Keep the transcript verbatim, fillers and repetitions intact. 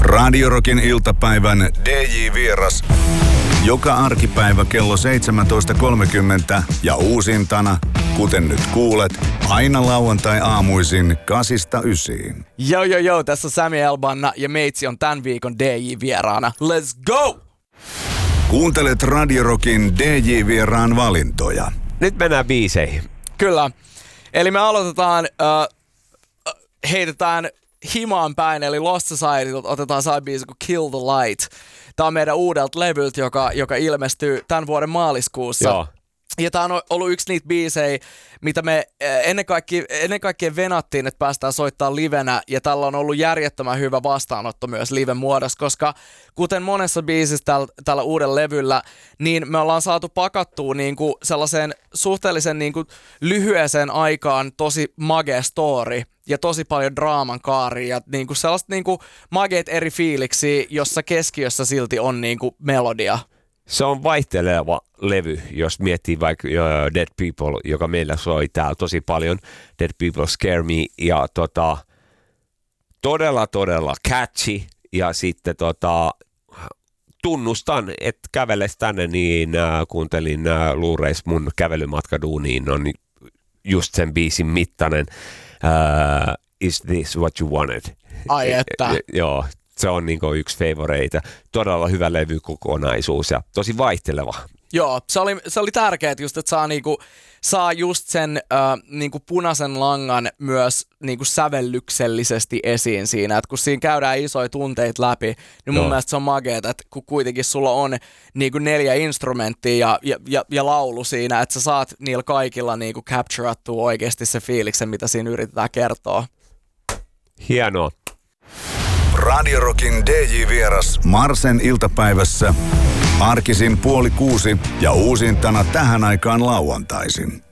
Radio Rockin iltapäivän D J-vieras. Joka arkipäivä kello seitsemäntoista kolmekymmentä ja uusintana, kuten nyt kuulet, aina lauantai-aamuisin kasista ysiin. Joo, joo, joo, tässä on Sami Elbanna ja meitsi on tämän viikon D J-vieraana. Let's go! Kuuntelet Radio Rockin D J-vieraan valintoja. Nyt mennään biiseihin. Kyllä. Eli me aloitetaan, äh, heitetään himaan päin, eli Lost Society, otetaan saa biisi kuin Kill the Light. Tää on meidän uudelta levyltä, joka, joka ilmestyy tämän vuoden maaliskuussa. Joo. Ja tää on ollut yksi niitä biisejä, mitä me ennen kaikkea, ennen kaikkea venattiin, että päästään soittaa livenä. Ja tällä on ollut järjettömän hyvä vastaanotto myös liven muodossa, koska kuten monessa biisissä tällä, tällä uudella levyllä, niin me ollaan saatu pakattua niinku sellaiseen suhteellisen niinku lyhyeseen aikaan tosi magea story. Ja tosi paljon draaman kaaria ja niinku sellaista niinku mageet eri fiiliksiä, jossa keskiössä silti on niinku melodia. Se on vaihteleva levy, jos miettii vaikka uh, Dead People, joka meillä soi täällä tosi paljon. Dead People Scare Me ja tota, todella todella catchy ja sitten tota, tunnustan, että käveles tänne niin äh, kuuntelin äh, Luureis mun kävelymatkaduuniin on just sen biisin mittainen. Uh, is this what you wanted? Ai että. Joo, se on niinku yksi favoreita. Todella hyvä levykokonaisuus ja tosi vaihteleva. Joo, se oli, se oli tärkeää just, että saa, niinku, saa just sen äh, niinku punaisen langan myös niinku sävellyksellisesti esiin siinä. Et kun siinä käydään isoja tunteita läpi, niin mun Joo. mielestä se on makeeta, että kun kuitenkin sulla on niinku neljä instrumenttia ja, ja, ja, ja laulu siinä, että sä saat niillä kaikilla niinku capturattua oikeasti se fiiliksen, mitä siinä yritetään kertoa. Hienoa. Radio Rockin D J-vieras Marsen iltapäivässä. Arkisin puoli kuusi ja uusintana tähän aikaan lauantaisin.